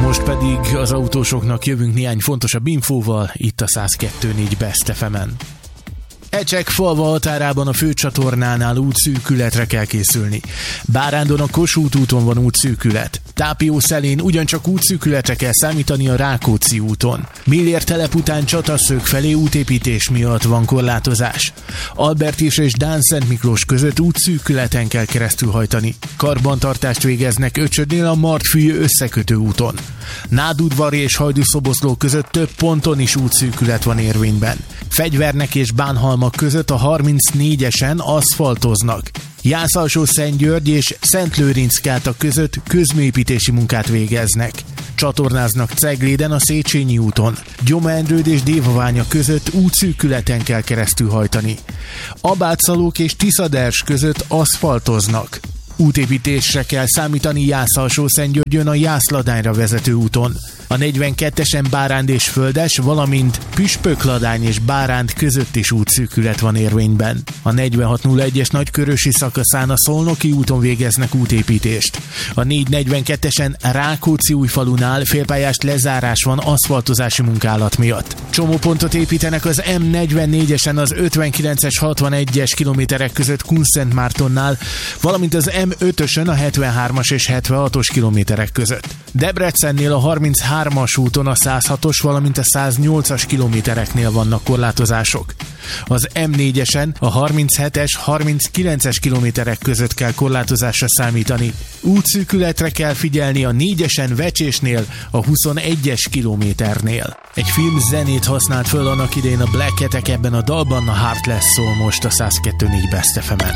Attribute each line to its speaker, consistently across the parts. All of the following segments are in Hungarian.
Speaker 1: Most pedig az autósoknak jövünk néhány fontosabb infóval itt a 102.4 Best FM-en. Ecsek-Falva határában a főcsatornánál útszűkületre kell készülni. Bárándon a Kossuth úton van útszűkület. Tápiószelén ugyancsak útszűkületre kell számítani a Rákóczi úton. Millér telep után Csataszők felé útépítés miatt van korlátozás. Albertis és Dán-Szent Miklós között útszűkületen kell keresztülhajtani. Karbantartást végeznek Öcsödnél a Martfű összekötő úton. Nádudvari és Hajdúszoboszló között több ponton is útszűkület van érvényben. Fegyvernek és Bánhalmak között a 34-esen aszfaltoznak. Jász-Alsó-Szentgyörgy és Szentlőrinckáta között közműépítési munkát végeznek. Csatornáznak Cegléden a Széchenyi úton. Gyomendrőd és Dévaványa között útszűkületen kell keresztülhajtani. Abátszalók és Tiszaders között aszfaltoznak. Útépítésre kell számítani Jász-Alsó-Szentgyörgyön a Jászladányra vezető úton. A 42-esen Báránd és Földes, valamint Püspökladány és Báránd között is útszűkület van érvényben. A 4601-es Nagykörösi szakaszán a Szolnoki úton végeznek útépítést. A 442-esen Rákóczi-Újfalunál félpályás lezárás van aszfaltozási munkálat miatt. Csomópontot építenek az M44-esen az 59-es 61-es kilométerek között Kunszentmártonnál, valamint az M5-ösön a 73-as és 76-os kilométerek között. Debrecennél a 33-as úton a 106-os, valamint a 108-as kilométereknél vannak korlátozások. Az M4-esen a 37-es, 39-es kilométerek között kell korlátozásra számítani. Útszűkületre kell figyelni a 4-esen Vecsésnél, a 21-es kilométernél. Egy film zenét használt föl annak idején a Black Hat-ek, ebben a dalban a Heartless szól most a 102.4 Best FM-en.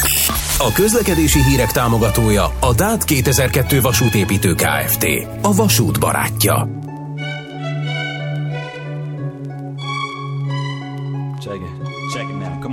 Speaker 2: A közlekedési hírek támogatója a DÁT 2002 vasútépítő Kft. A vasút barátja.
Speaker 3: Check it now. Come on.